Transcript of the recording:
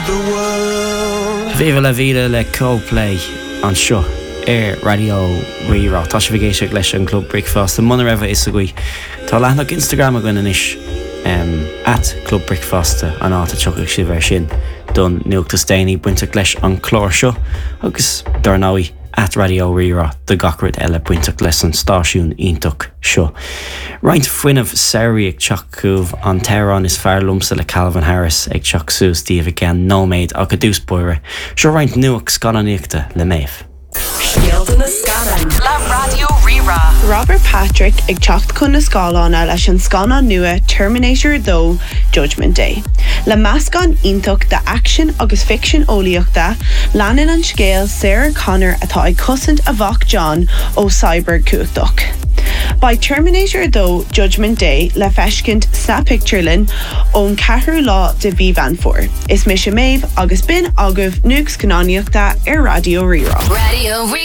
Viva la vida le Coldplay an seo radio Rírá tá sé bhgéisteach leis an Club Breakfast an muna raibh is a gui tá leathnach Instagram a gine inis at Club Breakfast an áta tugadh si bhar sin don nuachtas déanaí buinteach leis an chlár seo agus darnáí at Radio Rírá de gacrid eile buinteach leis an stáisiún ionach seo. Roint fuinmh Saoirí ag teachcúmh an Teherán is fearr lumsa le Calvin Harris ag teach sús díobh gan nóméid a go dús buire. Seo roint nuach scannaíochta le méibh. Shields na Scanan. La Radio Rírá. Robert Patrick ag teacht chun na scálána leis an scána nua Terminator 2 Judgment Day. Le meascán ionach de action agus fiction óíochta, leanan an scéal Sarah Connor atá ag cosint a bhach John ó Cyber Cuachdoch. By Terminator 2 Judgment Day le feiscint sa picturelin ón ceathrú lá de bhí van fór. Is mis sé méibh agus bin agah nuach scannáíochta ar Radio Rírá. Radio Rírá.